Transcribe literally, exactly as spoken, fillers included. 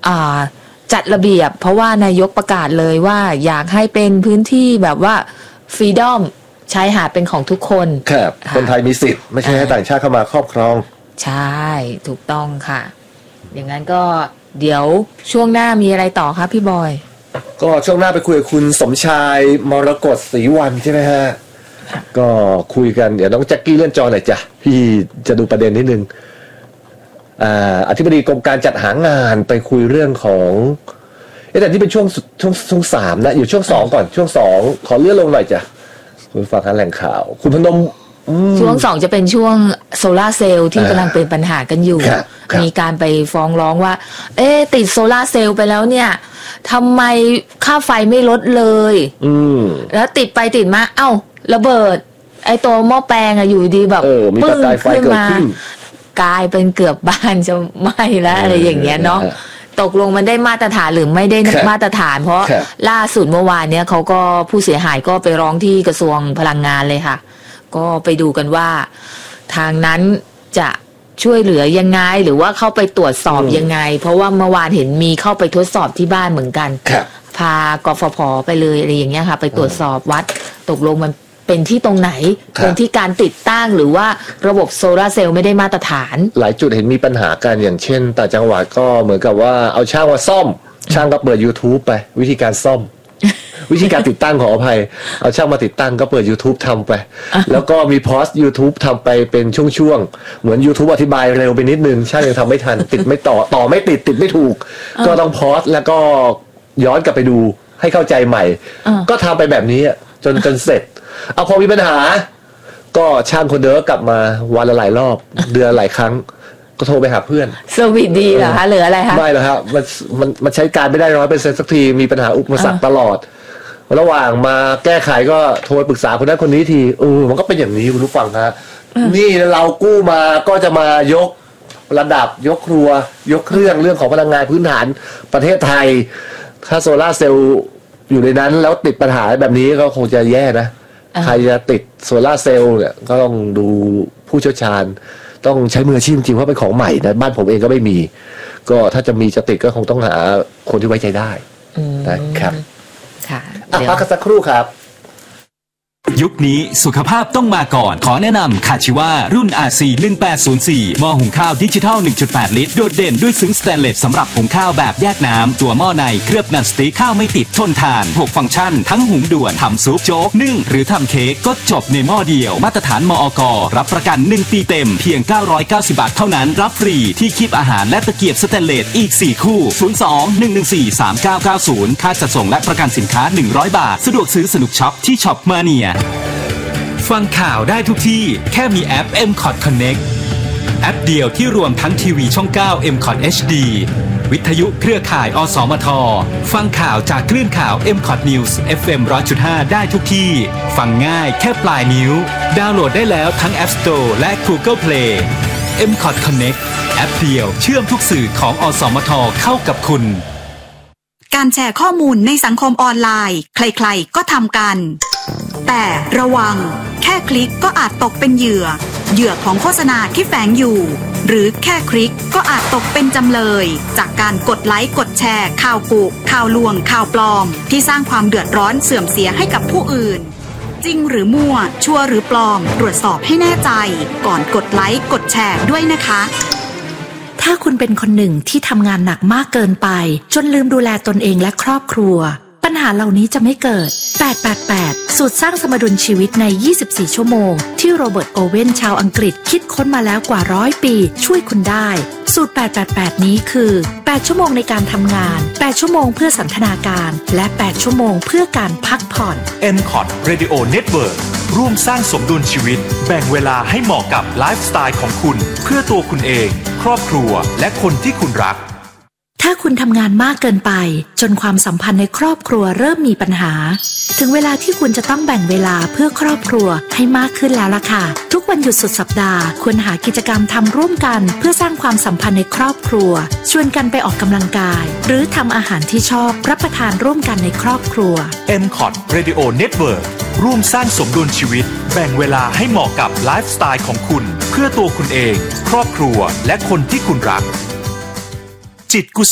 อ่าจัดระเบียบเพราะว่านายกประกาศเลยว่าอยากให้เป็นพื้นที่แบบว่าฟรีดอมใช้หาดเป็นของทุกคนครับคนไทยมีสิทธิ์ไม่ใช่ให้ต่างชาติเข้ามาครอบครองใช่ถูกต้องค่ะอย่างนั้นก็เดี๋ยวช่วงหน้ามีอะไรต่อครับพี่บอยก็ช่วงหน้าไปคุยกับคุณสมชายมรกตศรีวรรณใช่ไหมฮะก็คุยกันเดี๋ยวน้องแจ็คกี้เลื่อนจอหน่อยจ้ะพี่จะดูประเด็นนิดนึงอ่าอธิบดีกรมการจัดหางานไปคุยเรื่องของเอ๊ะแต่ที่เป็นช่วงช่วงช่วงสามนะอยู่ช่วงสองก่อนช่วงสองขอเลื่อนลงหน่อยจ้ะคุณฟังการแหล่งข่าวคุณพนมช่วงสองจะเป็นช่วงโซล่าเซลล์ที่กำลังเป็นปัญหากันอยู่มีการไปฟ้องร้องว่าเอ๊ะติดโซล่าเซลล์ไปแล้วเนี่ยทำไมค่าไฟไม่ลดเลยแล้วติดไปติดมาเอ้าระเบิดไอ้ตัวหม้อแปลงอะอยู่ดีแบบปึ้งขึ้นมากลายเป็นเกือบบ้านจะไหม้แล้วอะไรอย่างเงี้ยเนาะตกลงมันได้มาตรฐานหรือไม่ได้มาตรฐานเพราะล่าสุดเมื่อวานเนี้ยเขาก็ผู้เสียหายก็ไปร้องที่กระทรวงพลังงานเลยค่ะก็ไปดูกันว่าทางนั้นจะช่วยเหลือยังไงหรือว่าเข้าไปตรวจสอบยังไงเพราะว่าเมื่อวานเห็นมีเข้าไปทดสอบที่บ้านเหมือนกันพากฟผไปเลยอะไรอย่างเงี้ยค่ะไปตรวจสอบวัดตกลงมันเป็นที่ตรงไหนเป็นที่การติดตั้งหรือว่าระบบโซลาร์เซลล์ไม่ได้มาตรฐานหลายจุดเห็นมีปัญหากันอย่างเช่นต่างจังหวัดก็เหมือนกับว่าเอาช่างมาซ่อมช่างก็เปิด YouTube ไปวิธีการซ่อมวิธีการติดตั้งขออภัยเอาช่างมาติดตั้งก็เปิด YouTube ทำไปแล้วก็มีพอส YouTube ทำไปเป็นช่วงๆเหมือน YouTube อธิบายเร็วไปนิดนึงช่างยังทำไม่ทันติดไม่ต่อต่อไม่ติดติดไม่ถูกก็ต้องพอสแล้วก็ย้อนกลับไปดูให้เข้าใจใหม่ก็ทำไปแบบนี้จนจนเสร็จเอาพอมีปัญหาก็ช่างคนเดิมกลับมาวันละหลายรอบเดือนหลายครั้งก็โทรไปหาเพื่อนเซอร์วิสดีเหรอคะหรืออะไรคะไม่หรอกครับมันมันมันใช้การไม่ได้ร้อยเปอร์เซ็นต์สักทีมีปัญหาอุปสรรคตลอดระหว่างมาแก้ไขก็โทรปรึกษาคนนั้นคนนี้ทีเออมันก็เป็นอย่างนี้คุณผู้ฟังฮะนี่เรากู้มาก็จะมายกระดับยกครัวยกเครื่องเรื่องของพลังงานพื้นฐานประเทศไทยถ้าโซล่าเซลล์อยู่ในนั้นแล้วติดปัญหาแบบนี้ก็คงจะแย่นะใครจะติดโซล่าเซลล์เนี่ยก็ต้องดูผู้เชี่ยวชาญต้องใช้มืออาชีพจริงเพราะเป็นของใหม่นะบ้านผมเองก็ไม่มีก็ถ้าจะมีจะติดก็คงต้องหาคนที่ไว้ใจได้นะครับค่ะพักกันสักครู่ครับยุคนี้สุขภาพต้องมาก่อนขอแนะนำคาชิวารุ่น อาร์ ซี หนึ่งแปดศูนย์สี่ หม้อหุงข้าวดิจิทัล หนึ่งจุดแปด ลิตรโดดเด่นด้วยซึ้งสแตนเลสสำหรับหุงข้าวแบบแยกน้ำตัวหม้อในเคลือบนันสติ๊กข้าวไม่ติดทนทานหกฟังก์ชันทั้งหุงด่วนทำซุปโจ๊กนึ่งหรือทำเค้กก็จบในหม้อเดียวมาตรฐานมอก.รับประกันหนึ่งปีเต็มเพียงเก้าร้อยเก้าสิบบาทเท่านั้นรับฟรีที่คีบอาหารและตะเกียบสแตนเลสอีกสี่คู่ศูนย์ สอง หนึ่ง หนึ่ง สี่ สาม เก้า เก้า ศูนย์ค่าจัดส่งและประกันสินค้าหนึ่งร้อยบาทสะดวกซื้อสนุกช็อปที่ช็อปมาเนียฟังข่าวได้ทุกที่แค่มีแอป เอ็ม คอท Connect แอปเดียวที่รวมทั้งทีวีช่อง เก้า เอ็ม คอท เอช ดี วิทยุเครือข่าย อสมท ฟังข่าวจากคลื่นข่าว เอ็ม คอท News เอฟ เอ็ม หนึ่งร้อยจุดห้า ได้ทุกที่ฟังง่ายแค่ปลายนิ้วดาวน์โหลดได้แล้วทั้ง App Store และ Google Play เอ็ม คอท Connect แอปเดียวเชื่อมทุกสื่อของอสมทเข้ากับคุณการแชร์ข้อมูลในสังคมออนไลน์ใครๆก็ทำกันแต่ระวังแค่คลิกก็อาจตกเป็นเหยื่อเหยื่อของโฆษณาที่แฝงอยู่หรือแค่คลิกก็อาจตกเป็นจำเลยจากการกดไลค์กดแชร์ข่าวกุข่าวลวงข่าวปลอมที่สร้างความเดือดร้อนเสื่อมเสียให้กับผู้อื่นจริงหรือมั่วชัวร์หรือปลอมตรวจสอบให้แน่ใจก่อนกดไลค์กดแชร์ด้วยนะคะถ้าคุณเป็นคนหนึ่งที่ทำงานหนักมากเกินไปจนลืมดูแลตนเองและครอบครัวปัญหาเหล่านี้จะไม่เกิดแปด แปด แปดสูตรสร้างสมดุลชีวิตในยี่สิบสี่ชั่วโมงที่โรเบิร์ตโอเว่นชาวอังกฤษคิดค้นมาแล้วกว่าร้อยปีช่วยคุณได้สูตรแปด แปด แปดนี้คือแปดชั่วโมงในการทำงานแปดชั่วโมงเพื่อสันทนาการและแปดชั่วโมงเพื่อการพักผ่อนเอ็ม คอท Radio Network ร่วมสร้างสมดุลชีวิตแบ่งเวลาให้เหมาะกับไลฟ์สไตล์ของคุณเพื่อตัวคุณเองครอบครัวและคนที่คุณรักถ้าคุณทำงานมากเกินไปจนความสัมพันธ์ในครอบครัวเริ่มมีปัญหาถึงเวลาที่คุณจะต้องแบ่งเวลาเพื่อครอบครัวให้มากขึ้นแล้วล่ะค่ะทุกวันหยุดสุดสัปดาห์ควรหากิจกรรมทำร่วมกันเพื่อสร้างความสัมพันธ์ในครอบครัวชวนกันไปออกกำลังกายหรือทำอาหารที่ชอบรับประทานร่วมกันในครอบครัวเอ็ม คอท Radio Network ร่วมสร้างสมดุลชีวิตแบ่งเวลาให้เหมาะกับไลฟ์สไตล์ของคุณเพื่อตัวคุณเองครอบครัวและคนที่คุณรักจิตกุ